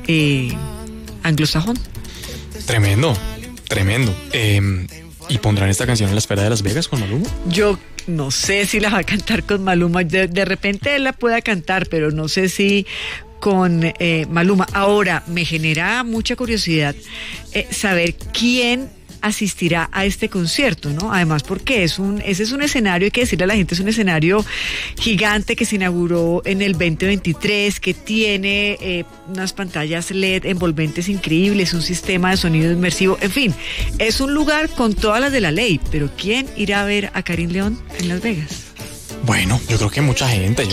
anglosajón. Tremendo. ¿Y pondrán esta canción en la Esfera de Las Vegas con Maluma? Yo no sé si la va a cantar con Maluma. De repente él la pueda cantar, pero no sé si con Maluma. Ahora, me genera mucha curiosidad saber quién asistirá a este concierto, ¿no? Además, porque ese es un escenario, hay que decirle a la gente, es un escenario gigante que se inauguró en el 2023, que tiene unas pantallas LED envolventes increíbles, un sistema de sonido inmersivo, en fin, es un lugar con todas las de la ley, pero ¿quién irá a ver a Karim León en Las Vegas? Bueno, yo creo que mucha gente,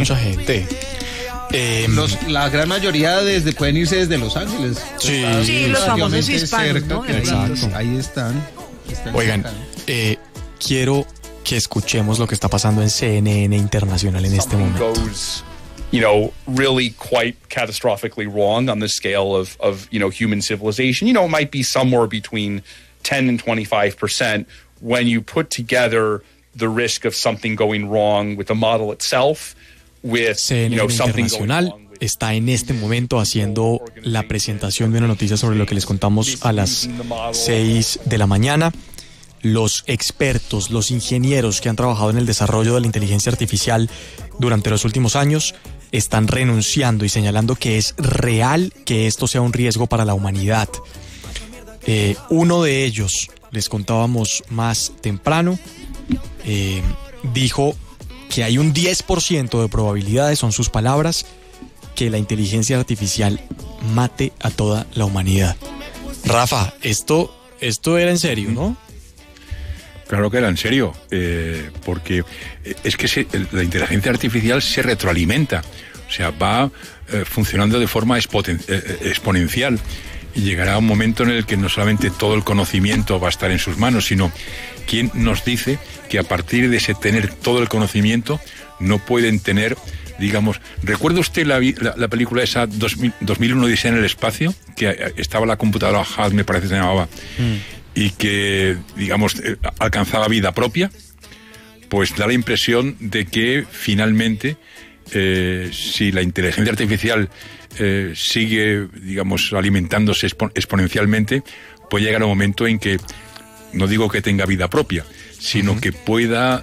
La gran mayoría pueden irse desde Los Ángeles. Sí, los famosos hispanos, cerca, ¿no? Exacto. Ahí están. Oigan, quiero que escuchemos lo que está pasando en CNN Internacional en este momento. Really quite catastrophically wrong on the scale of human civilization. It might be somewhere between 10 and 25% when you put together the risk of something going wrong with the model itself. CNN Internacional está en este momento haciendo la presentación de una noticia sobre lo que les contamos a las 6 de la mañana. Los expertos, los ingenieros que han trabajado en el desarrollo de la inteligencia artificial durante los últimos años están renunciando y señalando que es real que esto sea un riesgo para la humanidad. Uno de ellos, les contábamos más temprano, dijo que hay un 10% de probabilidades, son sus palabras, que la inteligencia artificial mate a toda la humanidad. Rafa, esto era en serio, ¿no? Claro que era en serio, porque es que la inteligencia artificial se retroalimenta, o sea, va funcionando de forma exponencial, y llegará un momento en el que no solamente todo el conocimiento va a estar en sus manos, sino ¿quién nos dice que a partir de ese tener todo el conocimiento no pueden tener, digamos, ¿recuerda usted la película esa 2001 Odisea en el espacio? Que estaba la computadora HAL, me parece que se llamaba, y que, digamos, alcanzaba vida propia. Pues da la impresión de que finalmente, si la inteligencia artificial sigue, digamos, alimentándose exponencialmente, puede llegar un momento en que, no digo que tenga vida propia, sino que pueda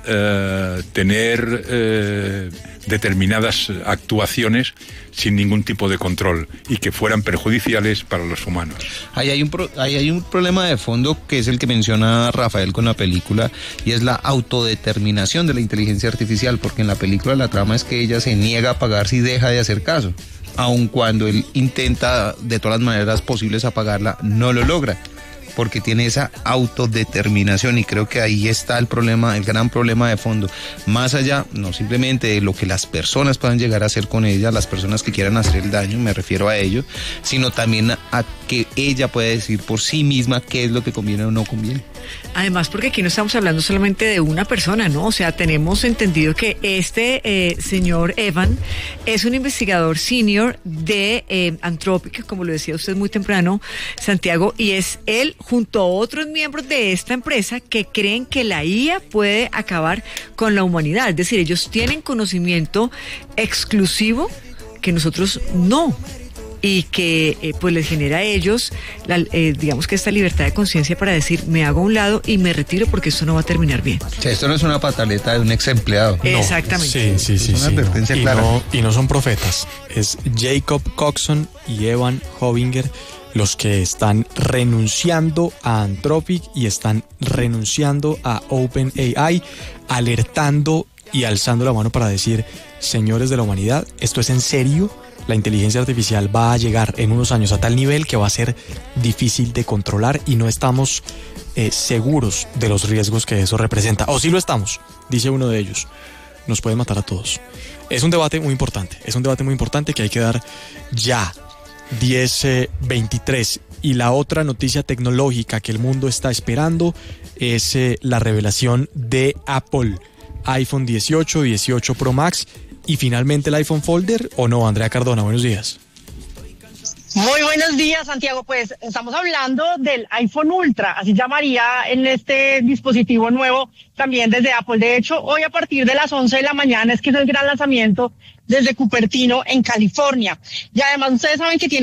tener determinadas actuaciones sin ningún tipo de control y que fueran perjudiciales para los humanos. Ahí hay un problema de fondo que es el que menciona Rafael con la película, y es la autodeterminación de la inteligencia artificial, porque en la película la trama es que ella se niega a apagarse y deja de hacer caso, aun cuando él intenta de todas las maneras posibles apagarla, no lo logra, porque tiene esa autodeterminación, y creo que ahí está el problema, el gran problema de fondo, más allá, no simplemente de lo que las personas puedan llegar a hacer con ella, las personas que quieran hacer el daño, me refiero a ello, sino también a que ella pueda decir por sí misma qué es lo que conviene o no conviene. Además, porque aquí no estamos hablando solamente de una persona, ¿no? O sea, tenemos entendido que este señor Evan es un investigador senior de Anthropic, como lo decía usted muy temprano, Santiago, y es él junto a otros miembros de esta empresa que creen que la IA puede acabar con la humanidad. Es decir, ellos tienen conocimiento exclusivo que nosotros no, y que pues les genera a ellos digamos que esta libertad de conciencia para decir, me hago a un lado y me retiro porque esto no va a terminar bien. O sea, esto no es una pataleta de un ex empleado. No, exactamente. Sí. Es una advertencia clara. Y no son profetas, es Jacob Coxon y Evan Hovinger los que están renunciando a Anthropic y están renunciando a OpenAI, alertando y alzando la mano para decir, señores de la humanidad, esto es en serio. La inteligencia artificial va a llegar en unos años a tal nivel que va a ser difícil de controlar y no estamos seguros de los riesgos que eso representa. O sí lo estamos, dice uno de ellos. Nos pueden matar a todos. Es un debate muy importante que hay que dar ya. 10:23. Y la otra noticia tecnológica que el mundo está esperando es la revelación de Apple. iPhone 18, 18 Pro Max y finalmente el iPhone Folder, ¿o no? Andrea Cardona, buenos días. Muy buenos días, Santiago. Pues estamos hablando del iPhone Ultra, así llamaría en este dispositivo nuevo también desde Apple. De hecho, hoy a partir de las 11 de la mañana es que es el gran lanzamiento desde Cupertino, en California. Y además ustedes saben que tiene